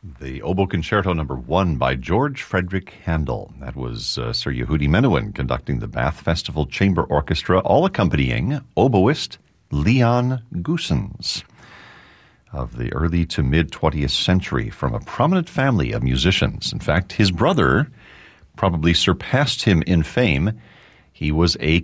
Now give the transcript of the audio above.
The Oboe Concerto No. 1 by George Frederick Handel. That was Sir Yehudi Menuhin conducting the Bath Festival Chamber Orchestra, all accompanying oboist Leon Goossens of the early to mid-20th century from a prominent family of musicians. In fact, his brother probably surpassed him in fame. He was a